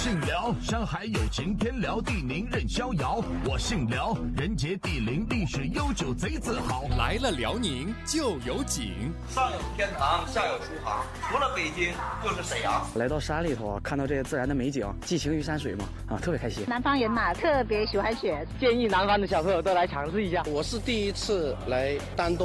姓辽，山海有情天辽地宁任逍遥。我姓辽，人杰地灵，历史悠久贼自豪。 来了辽宁就有景， 上有天堂，下有书行，除了北京就是沈阳。 来到山里头，看到这些自然的美景，寄情于山水嘛，特别开心。 南方人嘛，特别喜欢雪， 建议南方的小朋友都来尝试一下。 我是第一次来丹东。